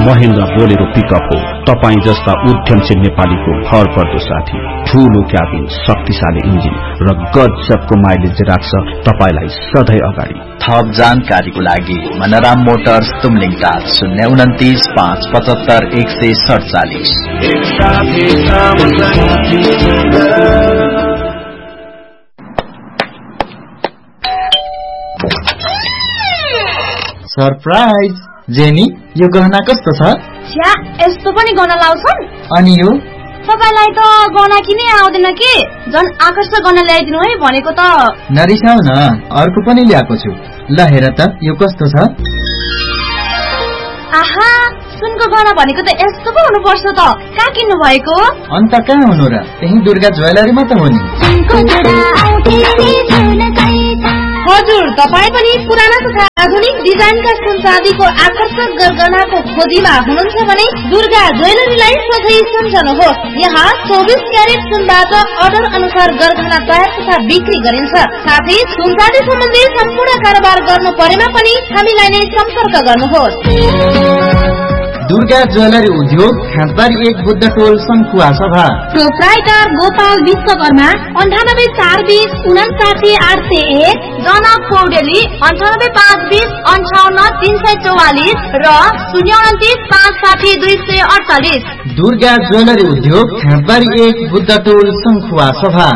Mahendra Bolero pickup हो तपाई जस्ता उद्यमशील नेपालीको भर पर्दो साथी। ठूलो क्याबिन, शक्तिशाली इन्जिन र गजबको माइलेज राख्छ तपाईलाई सधैँ अगाडि। थप जानकारीको लागि मनराम मोटर्स तुमलिङ टार 029 575 147। सरप्राइज जेनी, यो गहना कस्तो छ? छ्या, यस्तो पनि गहना लाउँछन्? अनि यो तपाईलाई त गहना किनै आउँदैन के? झन् आकर्षक गहना ल्याइदिनु है भनेको त। नरिसाउ न, अर्को पनि ल्याएको छु। ल हेर त यो कस्तो छ? आहा, सुनको गहना भनेको त यस्तो पो हुनुपर्छ त। कहाँ किन्नु भएको? अन्त कहाँ हुनु र, त्यही दुर्गा ज्वेलरीमा त हो नि। हजुर, तपाईँ पनि पुराना तथा आधुनिक डिजाइनका सुन चाँदीको आकर्षक गरगहनाको खोजीमा हुनुहुन्छ भने दुर्गा ज्वेलरीलाई सधैँ सम्झनुहोस्। यहाँ 24 क्यारेट सुनबाट अर्डर अनुसार गरगहना तयार तथा बिक्री गरिन्छ। साथै सुन चाँदी सम्बन्धी सम्पूर्ण कारोबार गर्नु परेमा पनि हामीलाई नै सम्पर्क गर्नुहोस्। दुर्गा ज्वेलरी उद्योग, खाँचबारी 1 बुद्ध टोल, सङ्खुवा सभा। प्रोप्राइटर गोपाल विश्वकर्मा 98 420 59 801, जनक पौडेली 98 520 58 344 र 029 560 248। दुर्गा ज्वेलरी उद्योग, खाँचबारी 1 बुद्ध टोल, सङ्खुवा सभा।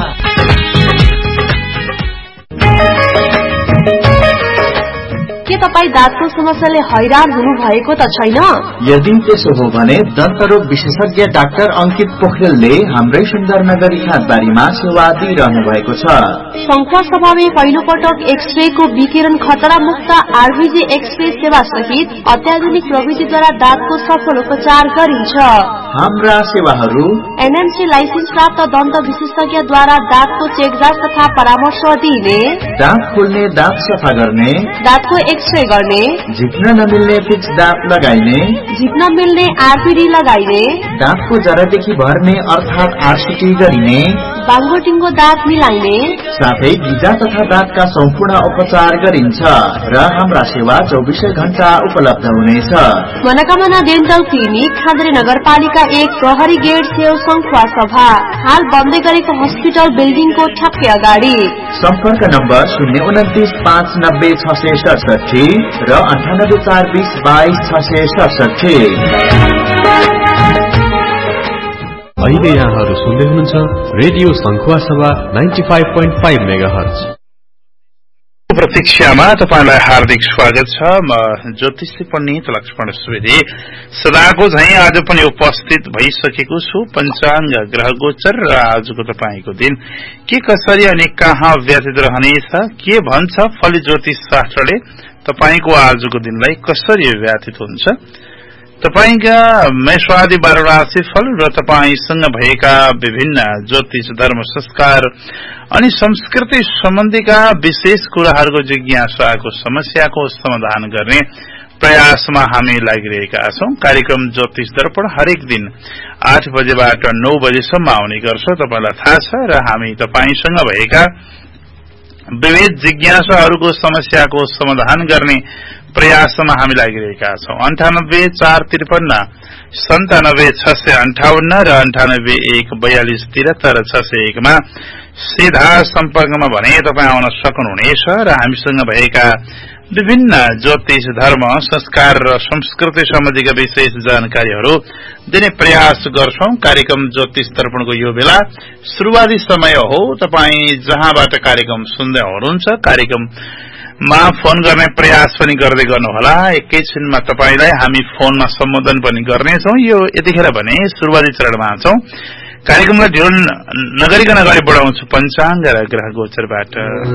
के तपाईँ दाँतको समस्याले हैरान हुनु भएको त छैन? यदि त्यसो हो भने दन्तरोग विशेषज्ञ डाक्टर अंकित पोखरेलले हाम्रै सुन्दरनगरी खाँचबारीमा सेवा दिइरहनु भएको छ। सङ्खुवा सभामा पहिलो पटक एक्सरे को विकिरण खतरा मुक्त आरबीजी एक्सरे सेवा सहित अत्याधुनिक प्रविधिद्वारा दाँतको सफल उपचार गरिन्छ। हाम्रा सेवाहरू एनएमसी लाइसेन्स प्राप्त दन्त विशेषज्ञद्वारा दाँतको चेकजाँच तथा परामर्श दिने, दाँत खोल्ने, दाँत सफा गर्ने, दाँतको एक्सरे गर्ने, झिक्न नमिल्ने फिक्स दाँत लगाइने, झिक्न मिल्ने आरपीडी लगाइने, दाँतको जरादेखि भर्ने अर्थात आरसीटी गरिने, बाङ्गो टिङ्गो दाँत मिलाइने, साथै गिजा तथा दाँतका सम्पूर्ण उपचार गरिन्छ र हाम्रा सेवा 24 घण्टा उपलब्ध हुनेछ। मनोकामना डेन्टल क्लिनिक, खाद्री नगरपालिका 1, प्रहरी गेट छेउ, सङ्खुवा सभा। हाल बन्दै गरेको हस्पिटल बिल्डिङको ठ्याक्कै अगाडि। सम्पर्क नम्बर 029 590 667 र 98 420 22 667। अहिले यहाँहरू सुन्दै हुनुहुन्छ रेडियो सङ्खुवा सभा 95.5 मेगाहर्ज। प्रतीक्षामा तपाईलाई हार्दिक स्वागत छ। म ज्योतिषी पण्डित लक्ष्मण सुवेदी सदाको झैं आज पनि उपस्थित भइसकेको छु। पञ्चाङ्ग, ग्रह गोचर र आजको तपाईको दिन के कसरी अनि कहाँ व्यतीत रहनेछ, के भन्छ फली ज्योतिष शास्त्रले तपाईको आजको दिनलाई कसरी व्यतीत हुन्छ, तपाईका मेषवादी 12 राशि फल र तपाईसँग भएका विभिन्न ज्योतिष धर्म संस्कार अनि संस्कृति सम्बन्धीका विशेष कुराहरूको जिज्ञासाको समस्याको समाधान गर्ने प्रयासमा हामी लागिरहेका छौं। कार्यक्रम ज्योतिष दर्पण हरेक दिन 8 बजेबाट 9 बजेसम्म आउने गर्छ, तपाईलाई थाहा छ। र हामी तपाईसँग भएका विविध जिज्ञासाहरूको समस्याको समाधान गर्ने प्रयासमा हामी लागिरहेका छौं। 98 453 97 658 र 98 1 42 73 601 मा सीधा सम्पर्कमा भने तपाईँ आउन सक्नुहुनेछ र हामीसँग भएका विभिन्न ज्योतिष धर्म संस्कार र संस्कृति सम्बन्धीका विशेष जानकारीहरू दिने प्रयास गर्छौं। कार्यक्रम ज्योतिष दर्पणको यो बेला सुरुवाती समय हो। तपाईँ जहाँबाट कार्यक्रम सुन्दै हुनुहुन्छ कार्यक्रममा फोन गर्ने प्रयास पनि गर्दै गर्नुहोला। एकैछिनमा तपाईलाई हामी फोनमा सम्बोधन पनि गर्नेछौं। यो यतिखेर भने सुरुवाती चरणमा छौं। कार्यक्रमलाई ढिलो नगरिकन अगाडि बढाउँछु पञ्चाङ्ग र ग्रह गोचरबाट।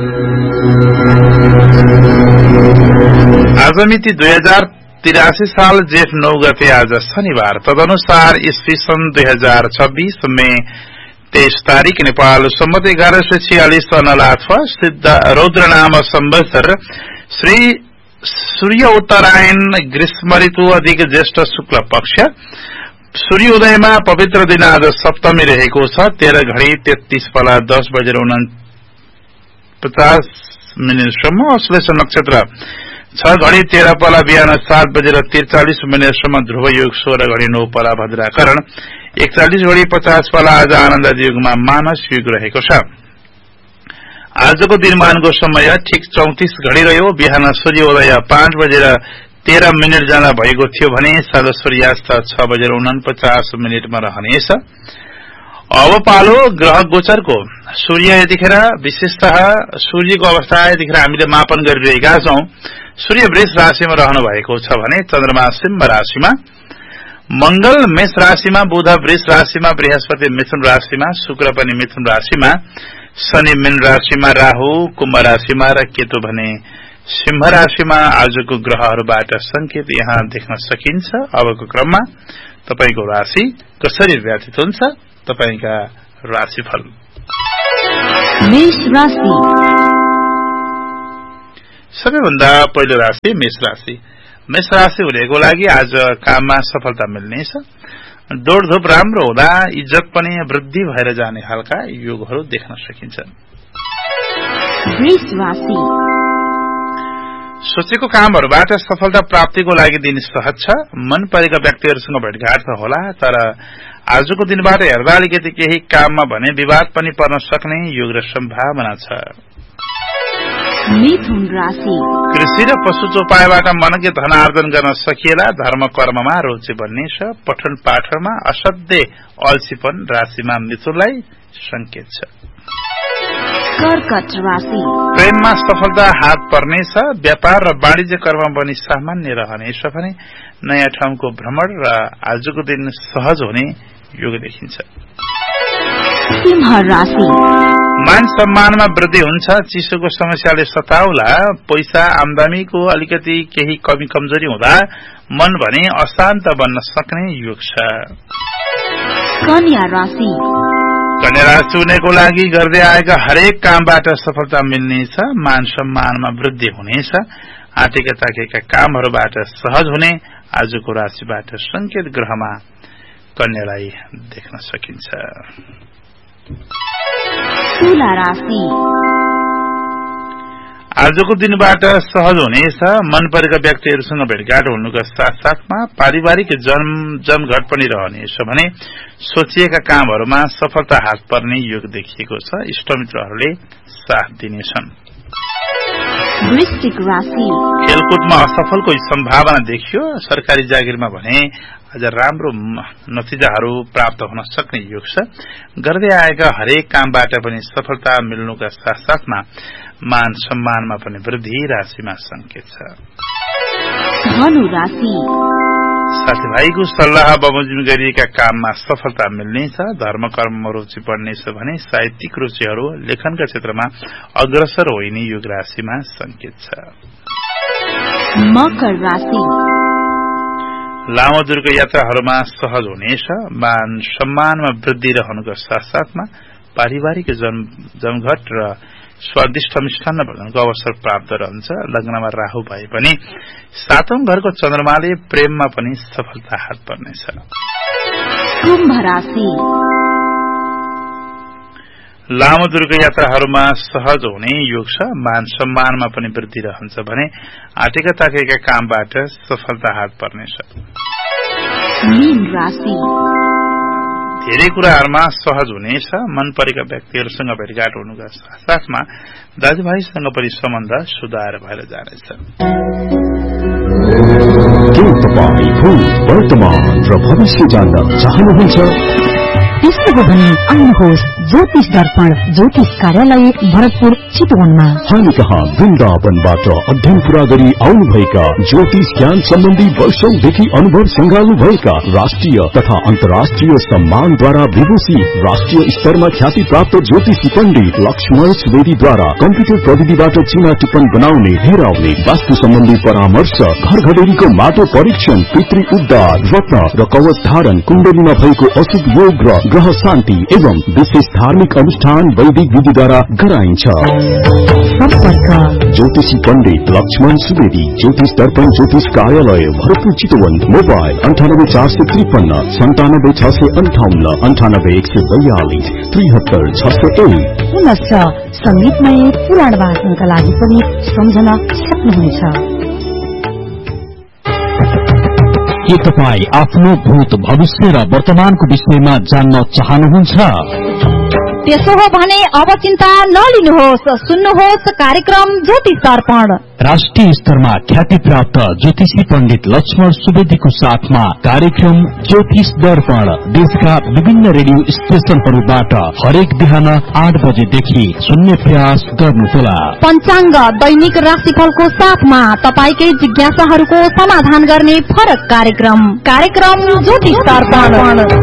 आज मिति 2083 साल जेठ 9 गते आज शनिबार, तदनुसार ईस्वी सन् 2026 मे 23 तारिक, नेपाल सम्मत 1146 अनलाथवा सिद्ध रौद्र नाम संवत्सर, श्री सूर्य उत्तरायण ग्रीष्म ऋतु अधिक ज्येष्ठ शुक्ल पक्ष, सूर्योदयमा पवित्र दिन आज सप्तमी रहेको छ। 13 घडी 33 पला 10 बजेर 49 मिनटसम्म। अश्लेष नक्षत्र 6 घडी 13 पला बिहान 7:43 ध्रुव योग 16 घडी 9 पला भद्राकरण 41 घडी 50 पला आज आनन्द युगमा मानस युग रहेको छ। आजको दिनमानको समय ठिक 34 घडी रह्यो। बिहान सूर्योदय 5:13 जाँदा भएको थियो भने साँझ सूर्यास्त 6:49 रहनेछ। अब पालो ग्रह गोचरको। सूर्य यतिखेर विशेषतः सूर्यको अवस्था यतिखेर हामीले मापन गरिरहेका छौं। सूर्य वृष राशिमा रहनु भएको छ भने चन्द्रमा सिंह राशिमा, मंगल मेष राशिमा, बुध वृष राशिमा, बृहस्पति मिथुन राशिमा, शुक्र पनि मिथुन राशिमा, शनि मीन राशिमा, राहु कुम्भ राशिमा र केतु भने सिंह राशिमा आजको ग्रहहरूबाट संकेत यहाँ देख्न सकिन्छ। अबको क्रममा तपाईको राशि कसरी व्यतीत हुन्छ, तपाईका राशिफल। मेष राशि। सबैभन्दा पहिलो राशि मेष राशि। मेष राशि हुनेको लागि आज काममा सफलता मिल्नेछ। दौडधुप राम्रो हुँदा इज्जत पनि वृद्धि भएर जाने खालका योगहरू देख्न सकिन्छ। वृष राशि। सोचेको कामहरूबाट सफलता प्राप्तिको लागि दिन सहज छ। मन परेका व्यक्तिहरूसँग भेटघाट त होला, तर आजको दिनबाट हेर्दा अलिकति केही काममा भने विवाद पनि पर्न सक्ने योग र सम्भावना छ। मिथुन राशि। कृषि र पशु चौपायबाट मनकै धनार्जन गर्न सकिएला। धर्म कर्ममा रुचि बन्नेछ। पठन पाठनमा असाध्य अल्छीपन राशिमा मिथुनलाई संकेत छ। कर्कट राशि। प्रेममा सफलता हात पर्नेछ। व्यापार र वाणिज्य कर्म पनि सामान्य रहनेछ भने नयाँ ठाउँको भ्रमण र आजको दिन सहज हुने योग देखिन्छ। सिंह राशि। मान सम्मानमा वृद्धि हुन्छ। चिसोको समस्याले सताउला। पैसा आमदानीको अलिकति केही कमी कमजोरी हुँदा मन भने अशान्त बन्न सक्ने योग छ। कन्या राशि। कन्या राशि हुनेको लागि गर्दै आएका हरेक कामबाट सफलता मिल्नेछ। मान सम्मानमा वृद्धि हुनेछ। आँटेका ताकेका कामहरूबाट सहज हुने आजको राशिबाट संकेत ग्रहमा कन्यालाई देख्न सकिन्छ। तुला राशि। आजको दिनबाट सहज हुनेछ। मन परेका व्यक्तिहरूसँग भेटघाट हुनुका साथसाथमा पारिवारिक जमघट पनि रहनेछ भने सोचिएका कामहरूमा सफलता हात पर्ने योग देखिएको छ। इष्टमित्रहरूले साथ दिनेछन्। वृश्चिक राशि। खेलकुदमा असफलको सम्भावना देखियो। सरकारी जागिरमा भने आज राम्रो नतिजाहरू प्राप्त हुन सक्ने योग छ। गर्दै आएका हरेक कामबाट पनि सफलता मिल्नुका साथसाथमा मान सम्मानमा पनि वृद्धि राशिमा संकेत छ। धनु राशि। साथीभाइको सल्लाह बमोजिम गरिएका काममा सफलता मिल्नेछ। धर्म कर्ममा रुचि बढ्नेछ भने साहित्यिक रुचिहरू लेखनका क्षेत्रमा अग्रसर होइने योग राशिमा संकेत छ। मकर राशि। लामो दूरको यात्राहरूमा सहज हुनेछ। मान सम्मानमा वृद्धि रहनुका साथसाथमा पारिवारिक जमघट र स्वादिष्ट मिष्ठान्न भोजनको अवसर प्राप्त रहन्छ। लग्नमा राहु भए पनि 7औं घरको चन्द्रमाले प्रेममा पनि सफलता हात पर्नेछ। कुम्भ राशि। लामो दूरको यात्राहरूमा सहज हुने योग छ। मान सम्मानमा पनि वृद्धि रहन्छ भने आँटेका ताकेका कामबाट सफलता हात पर्नेछ। मीन राशि। धेरै कुराहरूमा सहज हुनेछ। मन परेका व्यक्तिहरूसँग भेटघाट हुनुका साथमा दाजुभाइसँग पनि सम्बन्ध सुधार भएर जानेछ। के तपाईँ भूत वर्तमान र भविष्य जान्न चाहनुहुन्छ? त्यसो हो भने आउनुहोस् ज्योतिष दर्पण ज्योतिष कार्यालय भरतपुर चितवनमा। हामी कहाँ वृन्दावनबाट अध्ययन पूरा गरी आउनुभएका ज्योतिष ज्ञान सम्बन्धी वर्षौंदेखि अनुभव संगाल्नु भएका राष्ट्रिय तथा अन्तर्राष्ट्रिय सम्मानद्वारा विभूषित राष्ट्रिय स्तरमा ख्याति प्राप्त ज्योतिषी पण्डित लक्ष्मण सुवेदीद्वारा कम्प्युटर प्रविधिबाट चिना टिप्पण बनाउने, हेराउने, वास्तु सम्बन्धी परामर्श, घर घडेरीको माटो परीक्षण, पितृ उद्धार, रत्न र कवच धारण, कुण्डलीमा भएको अशुभ योग र ग्रह शान्ति एवं विशेष धार्मिक अनुष्ठान वैदिक विधिद्वारा गराइन्छ। सम्पर्क ज्योतिषी पण्डित लक्ष्मण सुवेदी, ज्योतिष दर्पण ज्योतिष कार्यालय भरतपुर चितवन। मोबाइल 98453 97658 98142 73601। पुनश्च संगीतमय पुराण वाचनका लागि पनि सम्झन सक्नुहुन्छ। के तपाईँ आफ्नो भूत भविष्य र वर्तमानको विषयमा जान्न चाहनुहुन्छ? त्यसो हो भने अब चिन्ता नलिनुहोस्, सुन्नुहोस् कार्यक्रम ज्योतिष दर्पण। राष्ट्रिय स्तरमा ख्याति प्राप्त ज्योतिषी पण्डित लक्ष्मण सुवेदीको साथमा कार्यक्रम ज्योतिष दर्पण देशका विभिन्न रेडियो स्टेशनहरूबाट हरेक बिहान 8 बजेदेखि सुन्ने प्रयास गर्नुहोला। पञ्चाङ्ग दैनिक राशिफलको साथमा तपाईकै जिज्ञासाहरूको समाधान गर्ने फरक कार्यक्रम ज्योतिष दर्पण।